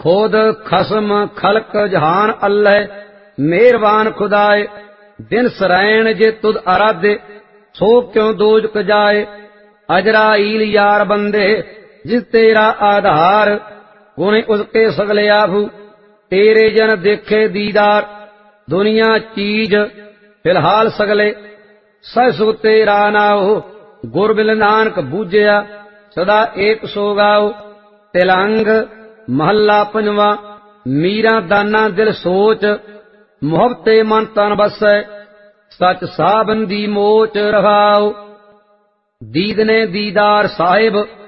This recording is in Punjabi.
ਖੁਦ ਖਸਮ ਖਲਕ ਜਹਾਨ ਅੱਲਹਿ, ਮਿਹਰਬਾਨ ਖੁਦਾਏ। ਦਿਨ ਸਰੈਣ ਜੇ ਤੁਧ ਅਰਾਧੇ, ਸੋ ਕਿਉ ਦੋਜਕ ਜਾਏ। ਅਜਰਾਈਲ ਯਾਰ ਬੰਦੇ, ਜਿਸ ਤੇਰਾ ਆਧਾਰ। ਗੁਣ ਉਸਕੇ ਸਗਲੇ ਆਭੂ, ਤੇਰੇ ਜਨ ਦੇਖੇ ਦੀਦਾਰ। ਦੁਨੀਆ ਚੀਜ਼ ਫਿਲਹਾਲ ਸਗਲੇ, ਸਹਿ ਸੁਖ ਤੇਰਾ ਨਾਉ। ਗੁਰ ਬਿਲ ਨਾਨਕ ਬੂਝਿਆ, ਸਦਾ ਏਕ ਸੋ ਗਾਉ। ਤਿਲੰਗ ਮਹੱਲਾ ਪੰਜਵਾਂ। ਮੀਰਾਂ ਦਾਨਾ ਦਿਲ ਸੋਚ, ਮੁਹੱਬਤੇ ਮਨ ਤਨ ਬਸੈ। ਸਚ ਸਾਬਨ ਦੀ ਮੋਚ ਰਹਾਉ। ਦੀਦ ਨੇ ਦੀਦਾਰ ਸਾਹਿਬ,